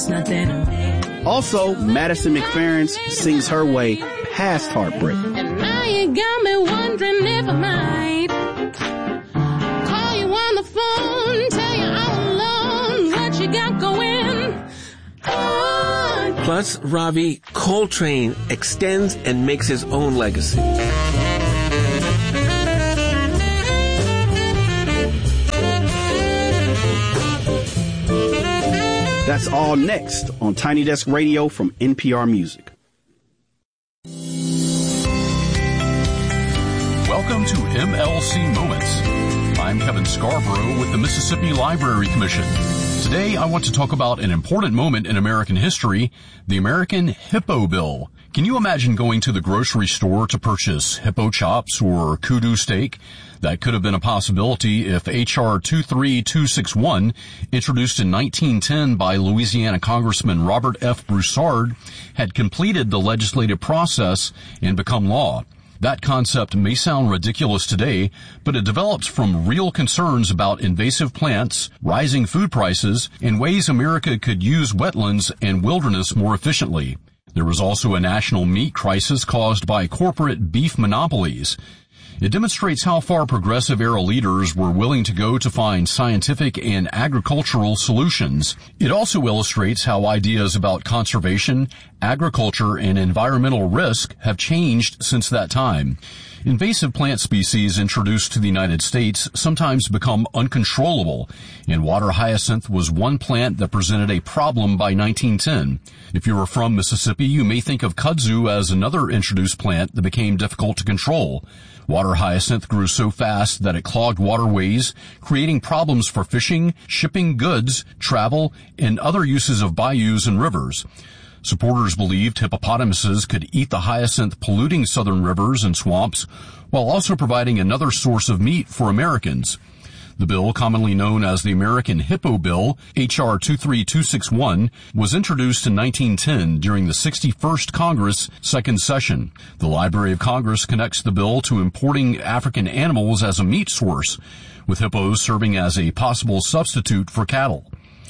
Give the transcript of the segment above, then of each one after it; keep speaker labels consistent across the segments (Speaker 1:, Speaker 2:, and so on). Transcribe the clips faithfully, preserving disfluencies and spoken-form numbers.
Speaker 1: Also, Madison McFerrin sings her way past heartbreak.
Speaker 2: And now you got me wondering if I might call you on the phone, tell you I'm alone, what you got going on.
Speaker 3: Plus, Ravi Coltrane extends and makes his own legacy.
Speaker 1: That's all next on Tiny Desk Radio from N P R Music.
Speaker 4: Welcome to M L C Moments. I'm Kevin Scarborough with the Mississippi Library Commission. Today I want to talk about an important moment in American history, the American Hippo Bill. Can you imagine going to the grocery store to purchase hippo chops or kudu steak? That could have been a possibility if H R two three two six one, introduced in nineteen ten by Louisiana Congressman Robert F. Broussard, had completed the legislative process and become law. That concept may sound ridiculous today, but it developed from real concerns about invasive plants, rising food prices, and ways America could use wetlands and wilderness more efficiently. There was also a national meat crisis caused by corporate beef monopolies. It demonstrates how far progressive-era leaders were willing to go to find scientific and agricultural solutions. It also illustrates how ideas about conservation, agriculture, and environmental risk have changed since that time. Invasive plant species introduced to the United States sometimes become uncontrollable, and water hyacinth was one plant that presented a problem by nineteen ten. If you are from Mississippi, you may think of kudzu as another introduced plant that became difficult to control. Water hyacinth grew so fast that it clogged waterways, creating problems for fishing, shipping goods, travel, and other uses of bayous and rivers. Supporters believed hippopotamuses could eat the hyacinth, polluting southern rivers and swamps, while also providing another source of meat for Americans. The bill, commonly known as the American Hippo Bill, H R two three two six one, was introduced in nineteen ten during the sixty-first Congress second session. The Library of Congress connects the bill to importing African animals as a meat source, with hippos serving as a possible substitute for cattle.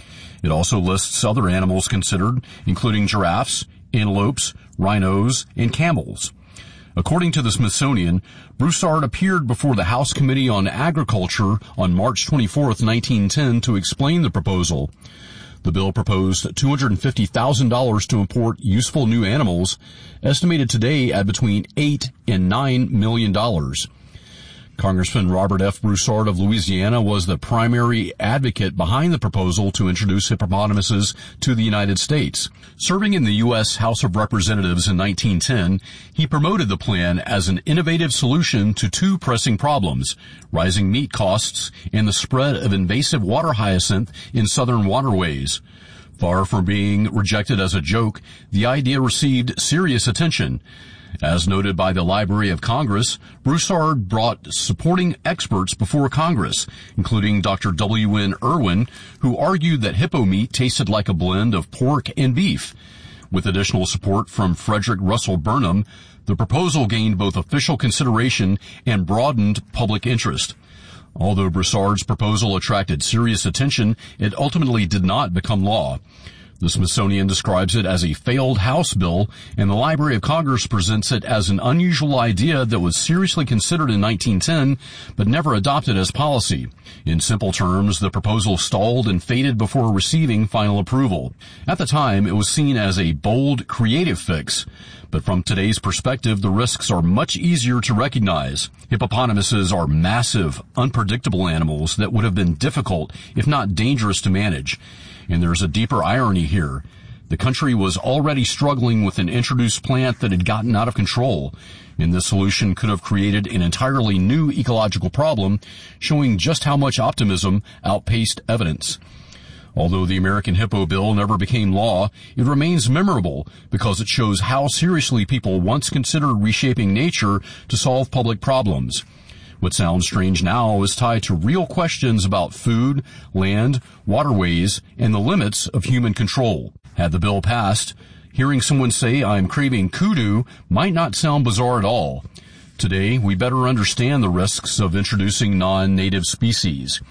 Speaker 4: It also lists other animals considered, including giraffes, antelopes, rhinos, and camels. According to the Smithsonian, Broussard appeared before the House Committee on Agriculture on March twenty-fourth, nineteen ten to explain the proposal. The bill proposed two hundred fifty thousand dollars to import useful new animals, estimated today at between eight and nine million dollars. Congressman Robert F. Broussard of Louisiana was the primary advocate behind the proposal to introduce hippopotamuses to the United States. Serving in the U S House of Representatives in nineteen ten, he promoted the plan as an innovative solution to two pressing problems: rising meat costs and the spread of invasive water hyacinth in southern waterways. Far from being rejected as a joke, the idea received serious attention. As noted by the Library of Congress, Broussard brought supporting experts before Congress, including Doctor W N Irwin, who argued that hippo meat tasted like a blend of pork and beef. With additional support from Frederick Russell Burnham, the proposal gained both official consideration and broadened public interest. Although Broussard's proposal attracted serious attention, it ultimately did not become law. The Smithsonian describes it as a failed House bill, and the Library of Congress presents it as an unusual idea that was seriously considered in nineteen ten, but never adopted as policy. In simple terms, the proposal stalled and faded before receiving final approval. At the time, it was seen as a bold, creative fix. But from today's perspective, the risks are much easier to recognize. Hippopotamuses are massive, unpredictable animals that would have been difficult, if not dangerous, to manage. And there's a deeper irony here. The country was already struggling with an introduced plant that had gotten out of control, and this solution could have created an entirely new ecological problem, showing just how much optimism outpaced evidence. Although the American Hippo Bill never became law, it remains memorable because it shows how seriously people once considered reshaping nature to solve public problems. What sounds strange now is tied to real questions about food, land, waterways, and the limits of human control. Had the bill passed, hearing someone say, "I'm craving kudu," might not sound bizarre at all. Today, we better understand the risks of introducing non-native species.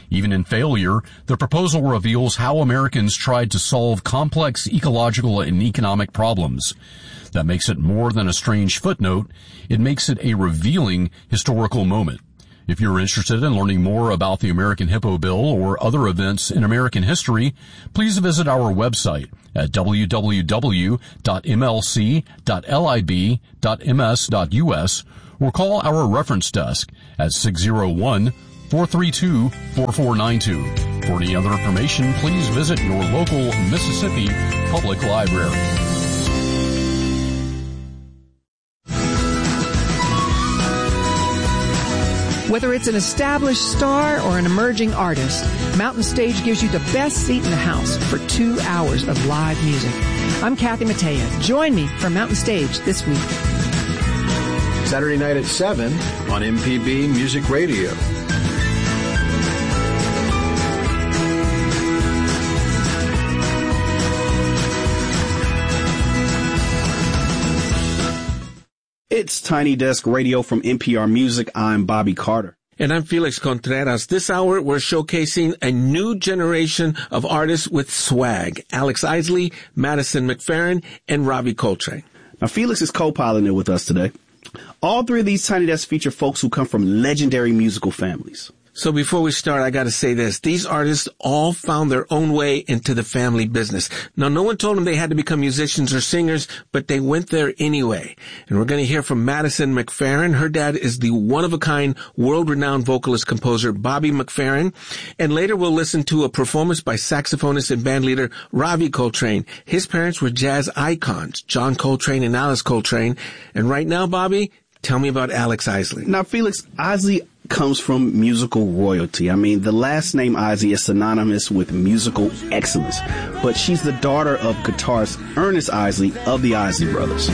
Speaker 4: Even in failure, the proposal reveals how Americans tried to solve complex ecological and economic problems. That makes it more than a strange footnote. It makes it a revealing historical moment. If you're interested in learning more about the American Hippo Bill or other events in American history, please visit our website at w w w dot m l c dot lib dot m s dot u s or call our reference desk at six zero one, four three two, four four nine two. For any other information, please visit your local Mississippi Public Library.
Speaker 5: Whether it's an established star or an emerging artist, Mountain Stage gives you the best seat in the house for two hours of live music. I'm Kathy Mattea. Join me for Mountain Stage this week.
Speaker 6: Saturday night at seven on M P B Music Radio.
Speaker 1: It's Tiny Desk Radio from N P R Music. I'm Bobby Carter.
Speaker 3: And I'm Felix Contreras. This hour, we're showcasing a new generation of artists with swag. Alex Isley, Madison McFerrin, and Ravi Coltrane.
Speaker 1: Now, Felix is co-piloting it with us today. All three of these Tiny Desks feature folks who come from legendary musical families.
Speaker 3: So before we start, I got to say this. These artists all found their own way into the family business. Now, no one told them they had to become musicians or singers, but they went there anyway. And we're going to hear from Madison McFerrin. Her dad is the one-of-a-kind, world-renowned vocalist-composer Bobby McFerrin. And later we'll listen to a performance by saxophonist and bandleader Ravi Coltrane. His parents were jazz icons, John Coltrane and Alice Coltrane. And right now, Bobby, tell me about Alex Isley.
Speaker 1: Now, Felix, Isley comes from musical royalty. I mean, the last name Isley is synonymous with musical excellence. But she's the daughter of guitarist Ernest Isley of the Isley Brothers.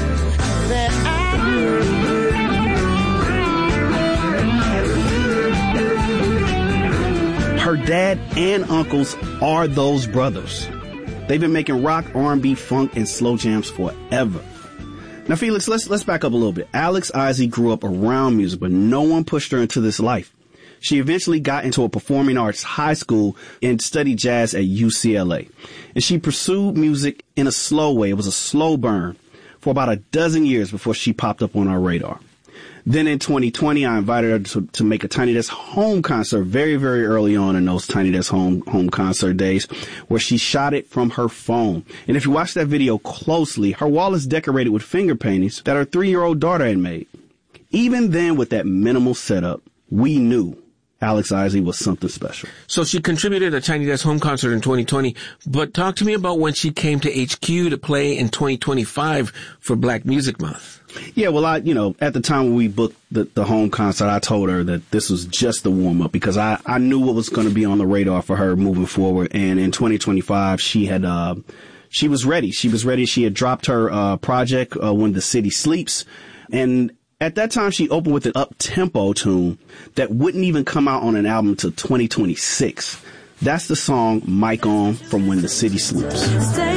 Speaker 1: Her dad and uncles are those brothers. They've been making rock, R and B, funk, and slow jams forever. Now, Felix, let's let's back up a little bit. Alex Isley grew up around music, but no one pushed her into this life. She eventually got into a performing arts high school and studied jazz at U C L A. And she pursued music in a slow way. It was a slow burn for about a dozen years before she popped up on our radar. Then in twenty twenty, I invited her to, to make a Tiny Desk home concert very, very early on in those Tiny Desk home, home concert days, where she shot it from her phone. And if you watch that video closely, her wall is decorated with finger paintings that her three-year-old daughter had made. Even then, with that minimal setup, we knew Alex Isley was something special.
Speaker 3: So she contributed a Tiny Desk home concert in twenty twenty, but talk to me about when she came to H Q to play in twenty twenty-five for Black Music Month.
Speaker 1: Yeah, well, I, you know, at the time when we booked the, the home concert, I told her that this was just the warm-up because I, I knew what was going to be on the radar for her moving forward. And in twenty twenty-five, she had, uh, she was ready. She was ready. She had dropped her, uh, project, uh, When the City Sleeps. And at that time, she opened with an up-tempo tune that wouldn't even come out on an album until twenty twenty-six. That's the song Mic On from When the City Sleeps.